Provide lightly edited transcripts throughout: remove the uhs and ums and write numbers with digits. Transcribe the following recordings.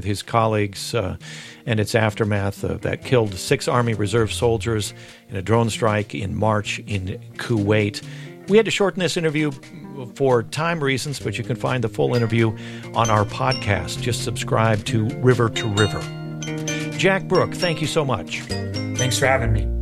his colleagues and its aftermath that killed 6 Army Reserve soldiers in a drone strike in March in Kuwait. We had to shorten this interview for time reasons, but you can find the full interview on our podcast. Just subscribe to River to River. Jack Brooke, thank you so much. Thanks for having me.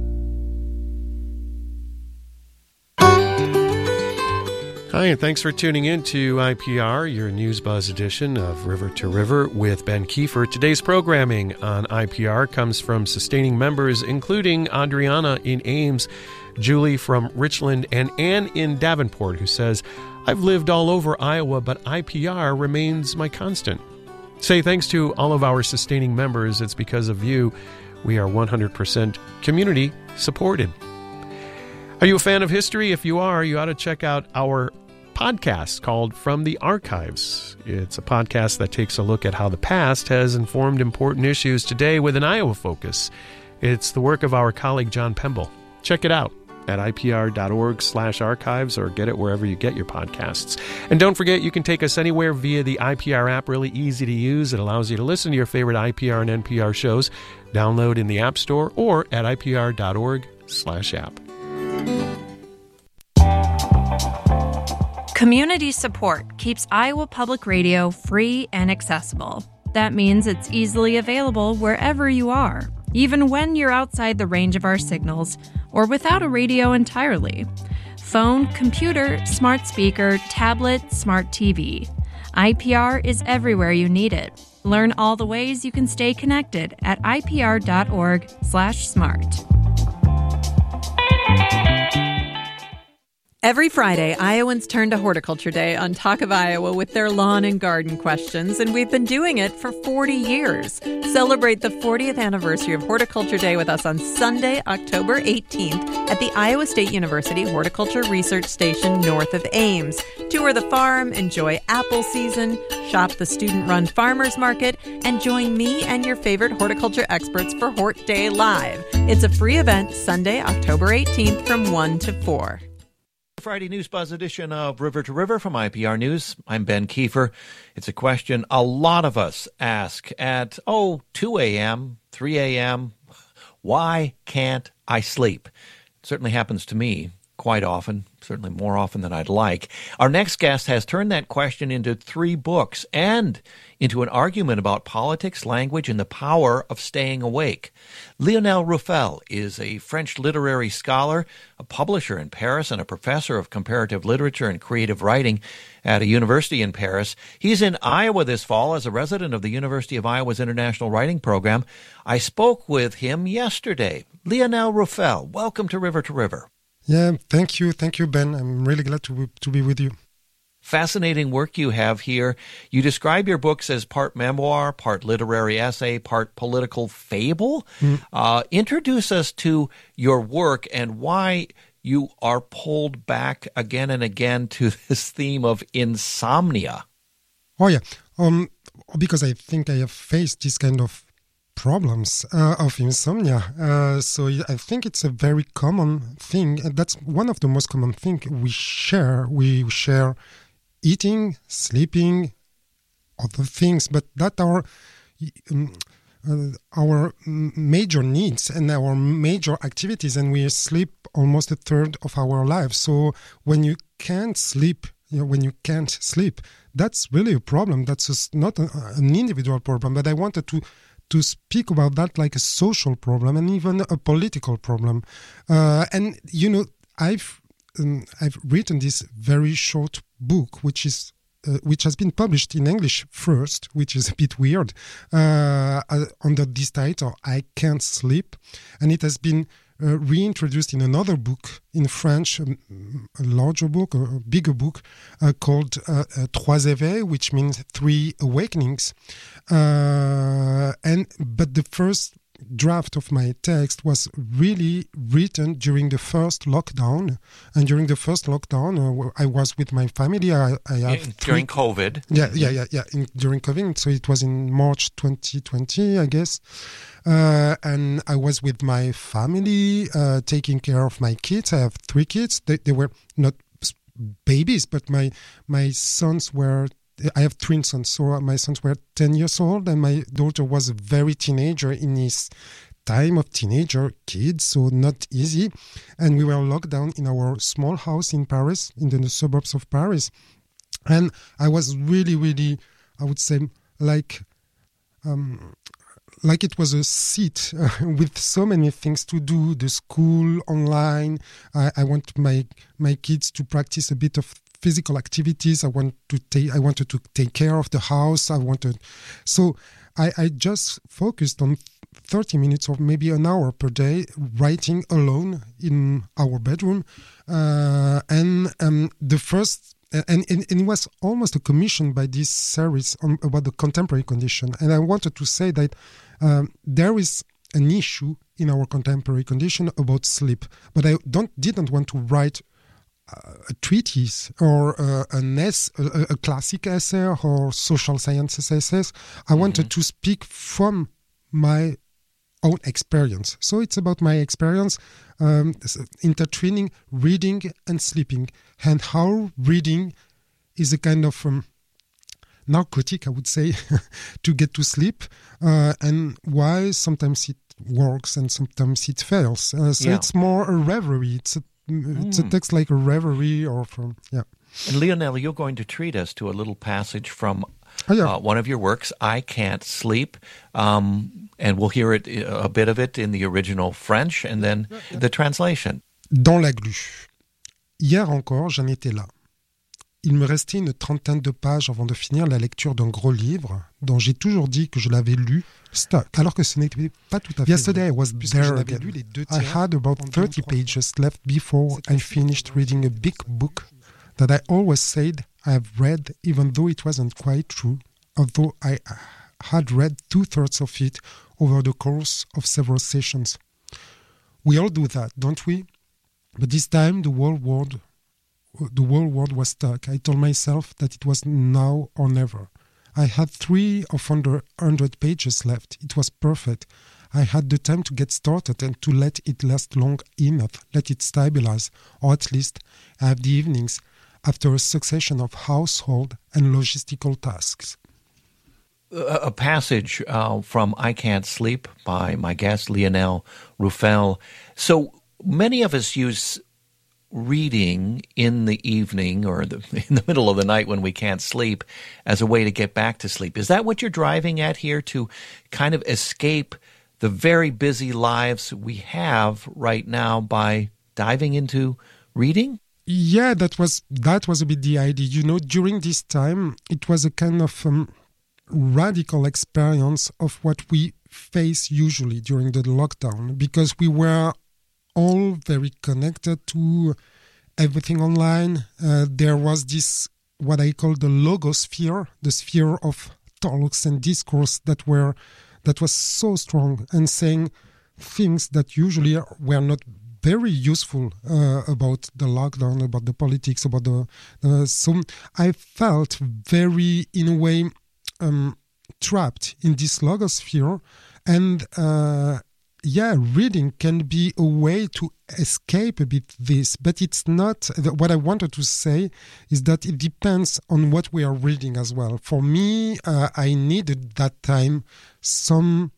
Hi, and thanks for tuning in to IPR, your News Buzz edition of River to River with Ben Kiefer. Today's programming on IPR comes from sustaining members, including Adriana in Ames, Julie from Richland, and Ann in Davenport, who says, I've lived all over Iowa, but IPR remains my constant. Say thanks to all of our sustaining members. It's because of you we are 100% community supported. Are you a fan of history? If you are, you ought to check out our podcast called From the Archives. It's a podcast that takes a look at how the past has informed important issues today with an Iowa focus. It's the work of our colleague John Pemble. Check it out at ipr.org/archives or get it wherever you get your podcasts. And don't forget, you can take us anywhere via the IPR app, really easy to use. It allows you to listen to your favorite IPR and NPR shows. Download in the App Store or at ipr.org/app. Community support keeps Iowa Public Radio free and accessible. That means it's easily available wherever you are, even when you're outside the range of our signals or without a radio entirely. Phone, computer, smart speaker, tablet, smart TV. IPR is everywhere you need it. Learn all the ways you can stay connected at ipr.org/smart. Every Friday, Iowans turn to Horticulture Day on Talk of Iowa with their lawn and garden questions, and we've been doing it for 40 years. Celebrate the 40th anniversary of Horticulture Day with us on Sunday, October 18th at the Iowa State University Horticulture Research Station north of Ames. Tour the farm, enjoy apple season, shop the student-run farmers market, and join me and your favorite horticulture experts for Hort Day Live. It's a free event Sunday, October 18th from 1 to 4. Friday News Buzz edition of River to River from IPR News. I'm Ben Kiefer. It's a question a lot of us ask at, 2 a.m., 3 a.m. Why can't I sleep? It certainly happens to me quite often, certainly more often than I'd like. Our next guest has turned that question into 3 books and into an argument about politics, language, and the power of staying awake. Lionel Ruffel is a French literary scholar, a publisher in Paris, and a professor of comparative literature and creative writing at a university in Paris. He's in Iowa this fall as a resident of the University of Iowa's International Writing Program. I spoke with him yesterday. Lionel Ruffel, welcome to River. Yeah, thank you, Ben. I'm really glad to be with you. Fascinating work you have here. You describe your books as part memoir, part literary essay, part political fable. Introduce us to your work and why you are pulled back again and again to this theme of insomnia. Oh, yeah. Because I think I have faced this kind of problems of insomnia. So I think it's a very common thing. That's one of the most common things we share. We share eating, sleeping, other things, but that are our major needs and our major activities, and we sleep almost a third of our lives. So when you can't sleep, that's really a problem. That's not an individual problem, but I wanted to speak about that like a social problem and even a political problem. And I've written this very short book, which has been published in English first, which is a bit weird, under this title, I Can't Sleep. And it has been reintroduced in another book in French, a larger book, a bigger book, called Trois Éveils, which means 3 awakenings. But the first draft of my text was really written during the first lockdown. And during the first lockdown, I was with my family. During COVID. Yeah. During COVID. So it was in March 2020, I guess. And I was with my family, taking care of my kids. I have 3 kids. They were not babies, but my sons were I have twin sons, so my sons were 10 years old, and my daughter was a very teenager in his time of teenager kids, so not easy. And we were locked down in our small house in Paris, in the suburbs of Paris. And I was really, really, I would say, like it was a seat with so many things to do, the school, online. I want my kids to practice a bit of physical activities. I wanted to take care of the house. So I just focused on 30 minutes or maybe an hour per day writing alone in our bedroom. And it was almost a commission by this series about the contemporary condition. And I wanted to say that there is an issue in our contemporary condition about sleep, but I didn't want to write a treatise or a classic essay or social sciences essays. I wanted to speak from my own experience. So it's about my experience intertwining reading and sleeping, and how reading is a kind of narcotic, I would say, to get to sleep, and why sometimes it works and sometimes it fails. It's more a reverie. It's a text like a reverie or from, yeah. And Lionel, you're going to treat us to a little passage from one of your works, I Can't Sleep, and we'll hear a bit of it in the original French and then the translation. Dans la glu. Hier encore, j'en étais là. Il me restait une trentaine de pages avant de finir la lecture d'un gros livre dont j'ai toujours dit que je l'avais lu, stuck, alors que ce n'était pas tout à fait. Yesterday I was there again. I had about 30 pages left before I finished reading a big book that I always said I have read, even though it wasn't quite true, although I had read 2/3 of it over the course of several sessions. We all do that, don't we? But this time the whole world was stuck. I told myself that it was now or never. I had 300 pages left. It was perfect. I had the time to get started and to let it last long enough, let it stabilize, or at least have the evenings after a succession of household and logistical tasks. A passage from I Can't Sleep by my guest, Lionel Ruffel. So many of us use reading in the evening or in the middle of the night when we can't sleep as a way to get back to sleep. Is that what you're driving at here, to kind of escape the very busy lives we have right now by diving into reading? Yeah, that was a bit the idea. You know, during this time, it was a kind of radical experience of what we face usually during the lockdown, because we were all very connected to everything online. There was this, what I call the logosphere, the sphere of talks and discourse that was so strong and saying things that usually were not very useful about the lockdown, about the politics, about so I felt very, in a way, trapped in this logosphere, and reading can be a way to escape a bit this, but it's not. What I wanted to say is that it depends on what we are reading as well. For me, I needed that time some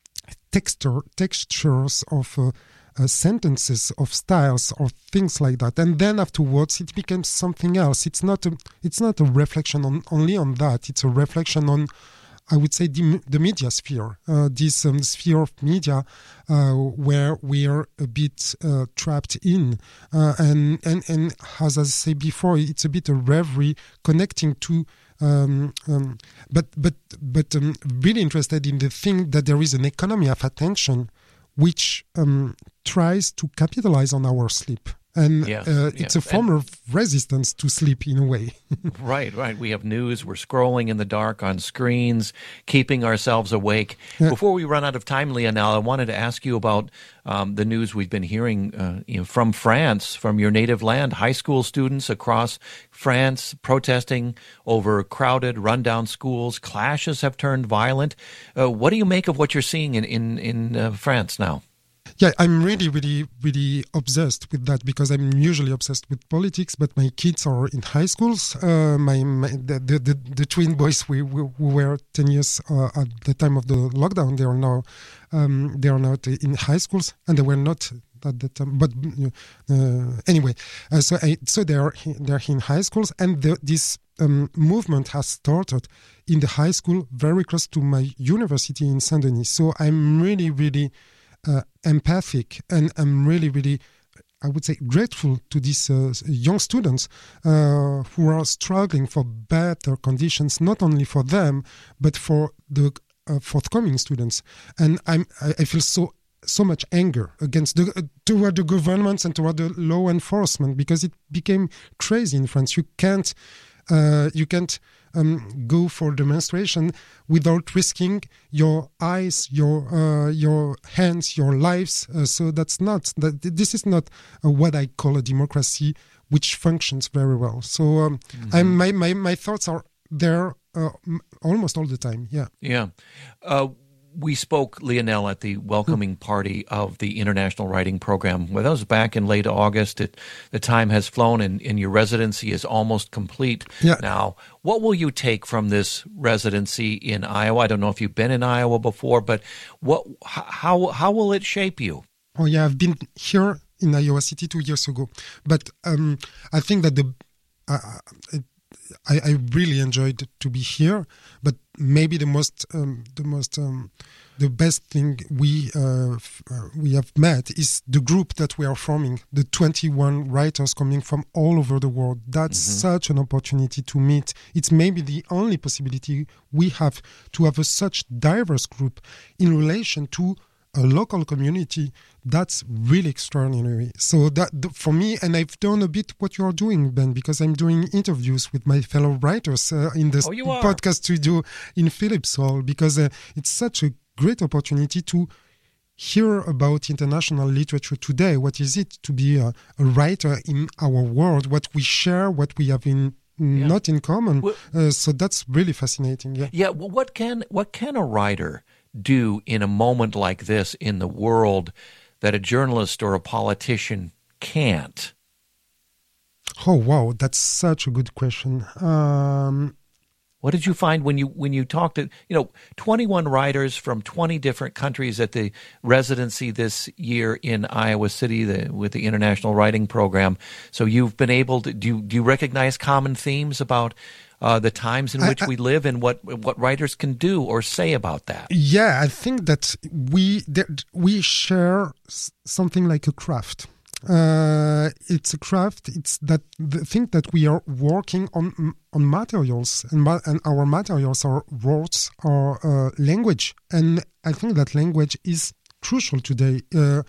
textures of sentences, of styles, or things like that, and then afterwards it became something else. It's not a reflection only on that. It's a reflection on, I would say, the media sphere, this sphere of media where we are a bit trapped in, and as I said before, it's a bit a reverie connecting to, but really interested in the thing that there is an economy of attention which tries to capitalize on our sleep. And it's a form of resistance to sleep in a way. Right. We have news. We're scrolling in the dark on screens, keeping ourselves awake. Yeah. Before we run out of time, Lionel, I wanted to ask you about the news we've been hearing from France, from your native land. High school students across France protesting over crowded, rundown schools. Clashes have turned violent. What do you make of what you're seeing in France now? Yeah, I'm really, really, really obsessed with that because I'm usually obsessed with politics. But my kids are in high schools. The twin boys who were 10 years at the time of the lockdown, they are now in high schools, and they were not at the time. But anyway, so they're in high schools, and this movement has started in the high school very close to my university in Saint-Denis. So I'm really, really empathic, and I'm really, really, I would say, grateful to these young students who are struggling for better conditions, not only for them, but for the forthcoming students. And I feel so much anger against toward the governments and toward the law enforcement, because it became crazy in France. You can't go for demonstration without risking your eyes, your hands, your lives. So this is not what I call a democracy, which functions very well. So my thoughts are there almost all the time. Yeah. Yeah. We spoke, Lionel, at the welcoming party of the International Writing Program. Well, that was back in late August. The time has flown, and your residency is almost complete now. What will you take from this residency in Iowa? I don't know if you've been in Iowa before, but how will it shape you? Oh, yeah, I've been here in Iowa City 2 years ago. But I think that I really enjoyed to be here, but maybe the best thing we have met is the group that we are forming, the 21 writers coming from all over the world. That's such an opportunity to meet. It's maybe the only possibility we have to have such diverse group in relation to a local community. That's really extraordinary. So that for me, and I've done a bit what you're doing, Ben, because I'm doing interviews with my fellow writers in this podcast studio in Phillips Hall, because it's such a great opportunity to hear about international literature today. What is it to be a writer in our world? What we share, what we have not in common. So that's really fascinating. Yeah. Yeah. Well, what can a writer do in a moment like this in the world that a journalist or a politician can't? Oh, wow, that's such a good question. What did you find when you talked to 21 writers from 20 different countries at the residency this year in Iowa City with the International Writing Program? So you've been able to do you recognize common themes about the times in which we live and what writers can do or say about that? Yeah, I think that we share something like a craft. It's a craft. It's that the thing that we are working on materials, and our materials are words or language. And I think that language is crucial today.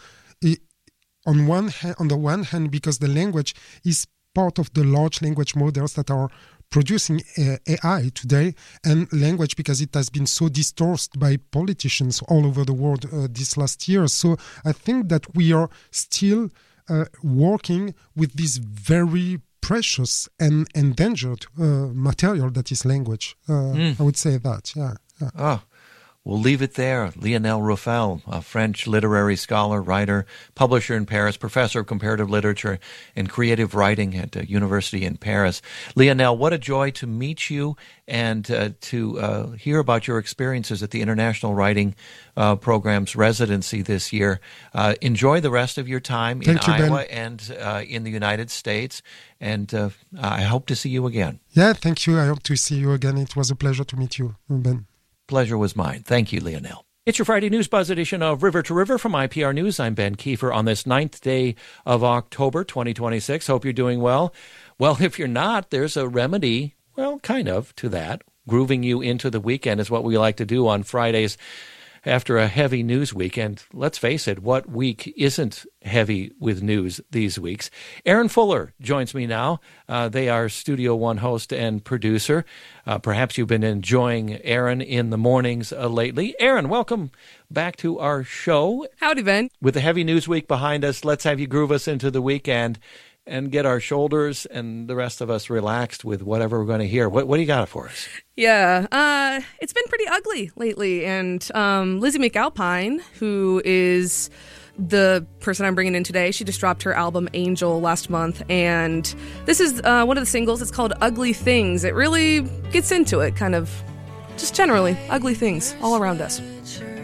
On the one hand, because the language is part of the large language models that are producing AI today, and language because it has been so distorted by politicians all over the world this last year. So I think that we are still working with this very precious and endangered material that is language. I would say that, yeah. Oh, we'll leave it there. Lionel Ruffel, a French literary scholar, writer, publisher in Paris, professor of comparative literature and creative writing at a university in Paris. Lionel, what a joy to meet you and to hear about your experiences at the International Writing Program's residency this year. Enjoy the rest of your time in Iowa and in the United States, and I hope to see you again. Yeah, thank you. I hope to see you again. It was a pleasure to meet you, Ben. Pleasure was mine. Thank you, Lionel. It's your Friday News Buzz edition of River to River from IPR News. I'm Ben Kiefer on this 9th day of October 2026. Hope you're doing well. Well, if you're not, there's a remedy, well, kind of, to that. Grooving you into the weekend is what we like to do on Fridays after a heavy news week. And let's face it, what week isn't heavy with news these weeks? Aaron Fuller joins me now. They are Studio One host and producer. Perhaps you've been enjoying Aaron in the mornings lately. Aaron, welcome back to our show. Howdy, Ben. With the heavy news week behind us, let's have you groove us into the weekend. and get our shoulders and the rest of us relaxed with whatever we're going to hear. What do you got for us? Yeah, it's been pretty ugly lately. And Lizzie McAlpine, who is the person I'm bringing in today, she just dropped her album Angel last month. And this is one of the singles. It's called Ugly Things. It really gets into it, kind of just generally ugly things all around us.